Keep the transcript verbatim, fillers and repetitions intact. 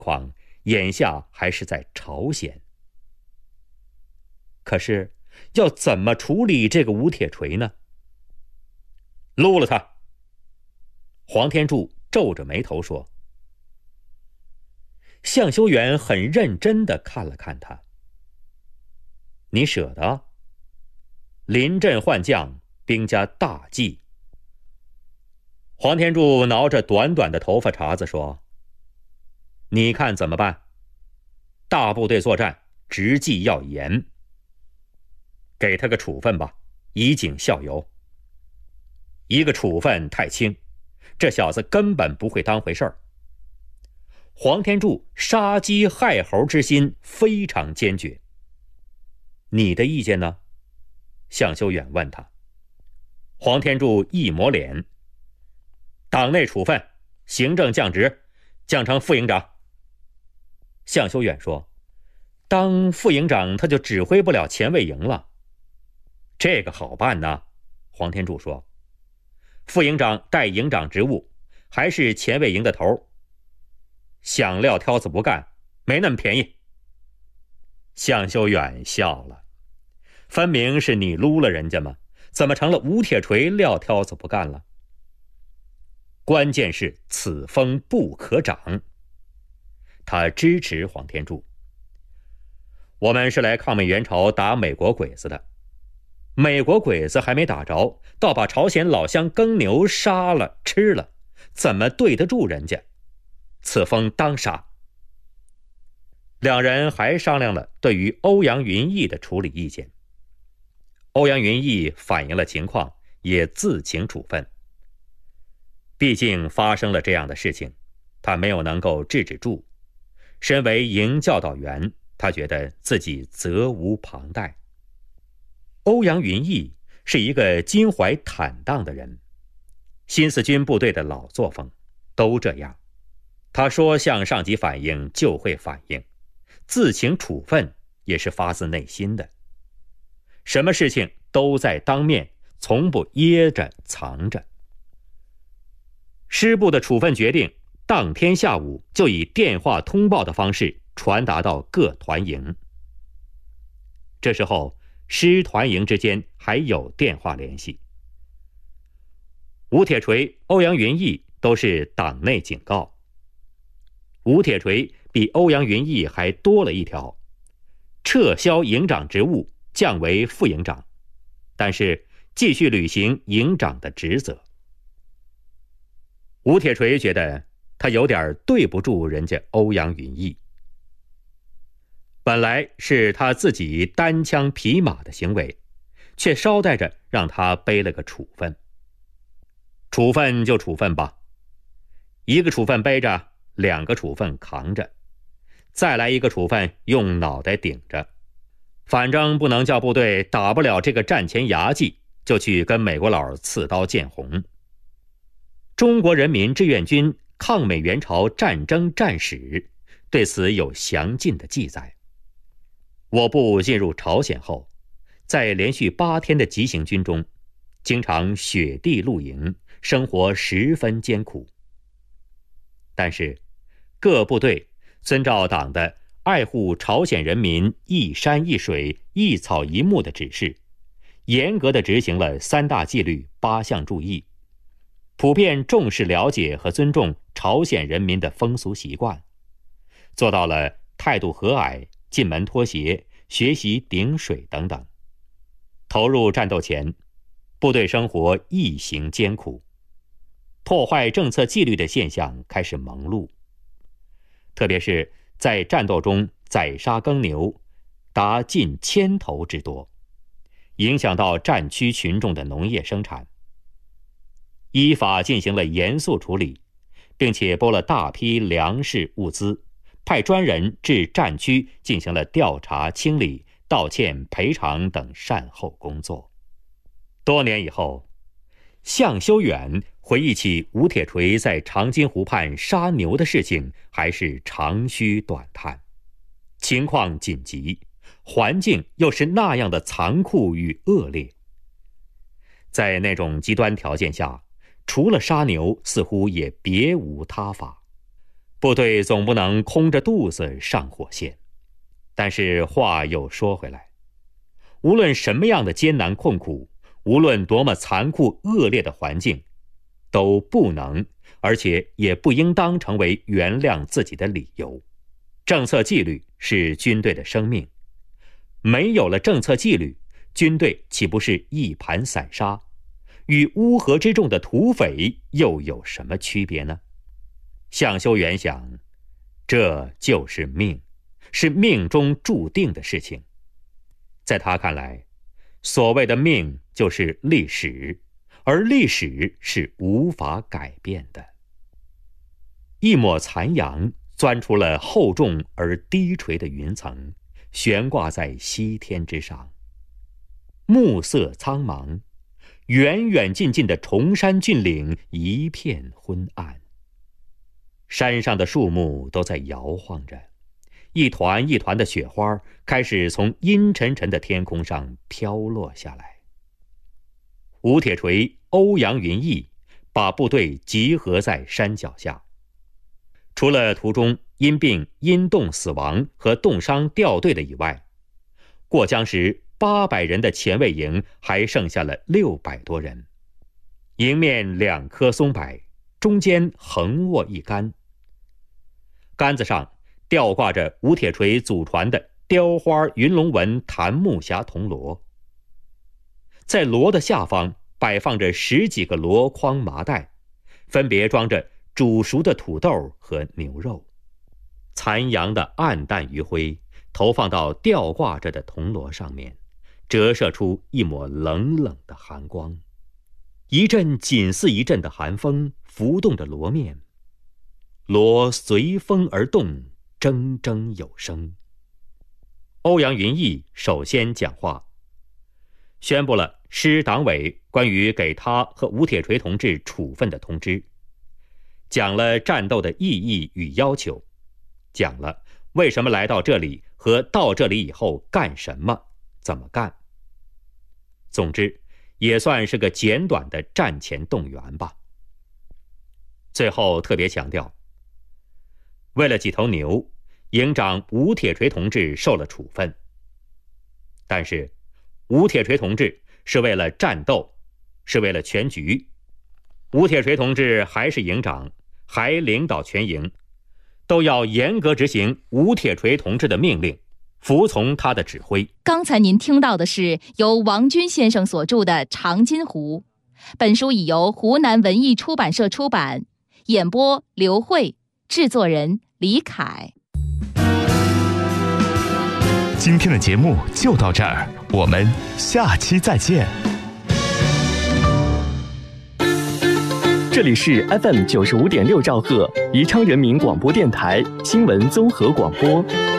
况眼下还是在朝鲜。可是要怎么处理这个吴铁锤呢？撸了他！黄天柱皱着眉头说。向修远很认真地看了看他。你舍得？临阵换将，兵家大忌。黄天柱挠着短短的头发茬子说：你看怎么办？大部队作战，直纪要严。给他个处分吧，以儆效尤。一个处分太轻，这小子根本不会当回事儿。黄天柱杀鸡害猴之心非常坚决。你的意见呢？向修远问他。黄天柱一抹脸：党内处分，行政降职，降成副营长。向修远说：当副营长他就指挥不了前卫营了。这个好办呢，黄天柱说。副营长带营长职务，还是前卫营的头。想撂挑子不干，没那么便宜。向修远笑了，分明是你撸了人家嘛，怎么成了吴铁锤撂挑子不干了？关键是此风不可长。他支持黄天柱。我们是来抗美援朝打美国鬼子的，美国鬼子还没打着，倒把朝鲜老乡耕牛杀了吃了，怎么对得住人家？此风当杀。两人还商量了对于欧阳云逸的处理意见。欧阳云逸反映了情况，也自请处分。毕竟发生了这样的事情，他没有能够制止住。身为营教导员，他觉得自己责无旁贷。欧阳云逸是一个襟怀坦荡的人，新四军部队的老作风都这样，他说向上级反映就会反映，自请处分也是发自内心的。什么事情都在当面，从不掖着藏着。师部的处分决定当天下午就以电话通报的方式传达到各团营。这时候师团营之间还有电话联系。吴铁锤、欧阳云逸都是党内警告。吴铁锤比欧阳云逸还多了一条，撤销营长职务，降为副营长，但是继续履行营长的职责。吴铁锤觉得他有点对不住人家欧阳云逸。本来是他自己单枪匹马的行为，却捎带着让他背了个处分。处分就处分吧，一个处分背着，两个处分扛着，再来一个处分用脑袋顶着，反正不能叫部队打不了这个战前牙祭，就去跟美国佬刺刀见红。中国人民志愿军抗美援朝战争战史对此有详尽的记载。我部进入朝鲜后，在连续八天的急行军中，经常雪地露营，生活十分艰苦。但是各部队遵照党的爱护朝鲜人民一山一水一草一木的指示，严格地执行了三大纪律八项注意，普遍重视了解和尊重朝鲜人民的风俗习惯，做到了态度和蔼，进门脱鞋，学习顶水等等。投入战斗前，部队生活异行艰苦，破坏政策纪律的现象开始萌露。特别是在战斗中宰杀耕牛达近千头之多，影响到战区群众的农业生产。依法进行了严肃处理，并且拨了大批粮食物资，派专人至战区进行了调查、清理、道歉、赔偿等善后工作。多年以后，向修远回忆起吴铁锤在长津湖畔杀牛的事情，还是长吁短叹。情况紧急，环境又是那样的残酷与恶劣。在那种极端条件下，除了杀牛，似乎也别无他法。 部队总不能空着肚子上火线。但是话又说回来，无论什么样的艰难困苦，无论多么残酷恶劣的环境，都不能，而且也不应当成为原谅自己的理由。政策纪律是军队的生命，没有了政策纪律，军队岂不是一盘散沙？与乌合之众的土匪又有什么区别呢？向修远想，这就是命，是命中注定的事情。在他看来，所谓的命就是历史，而历史是无法改变的。一抹残阳钻出了厚重而低垂的云层，悬挂在西天之上。暮色苍茫，远远近近的崇山峻岭一片昏暗，山上的树木都在摇晃着，一团一团的雪花开始从阴沉沉的天空上飘落下来。吴铁锤、欧阳云逸把部队集合在山脚下，除了途中因病因冻死亡和冻伤掉队的以外，过江时八百人的前卫营还剩下了六百多人。营面两棵松柏，中间横卧一杆，杆子上吊挂着吴铁锤祖传的雕花云龙纹檀木匣铜锣，在锣的下方摆放着十几个箩筐麻袋，分别装着煮熟的土豆和牛肉。残阳的暗淡余晖投放到吊挂着的铜锣上面，折射出一抹冷冷的寒光。一阵紧似一阵的寒风拂动着锣面，锣随风而动，铮铮有声。欧阳云逸首先讲话，宣布了师党委关于给他和吴铁锤同志处分的通知，讲了战斗的意义与要求，讲了为什么来到这里和到这里以后干什么，怎么干。总之也算是个简短的战前动员吧。最后特别强调，为了几头牛，营长吴铁锤同志受了处分，但是吴铁锤同志是为了战斗，是为了全局。吴铁锤同志还是营长，还领导全营，都要严格执行吴铁锤同志的命令，服从他的指挥。 刚才您听到的是由王军先生所著的《长津湖》，本书已由湖南文艺出版社出版，演播刘慧，制作人李凯。 今天的节目就到这儿，我们下期再见。 这里是 F M 九十五点六兆赫，宜昌人民广播电台新闻综合广播。